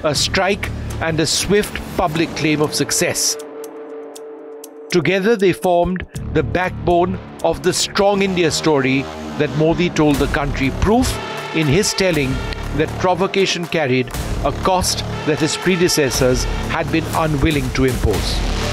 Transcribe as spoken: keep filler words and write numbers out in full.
a strike, and a swift public claim of success. Together they formed the backbone of the Strong India story that Modi told the country, proof in his telling that provocation carried a cost that his predecessors had been unwilling to impose.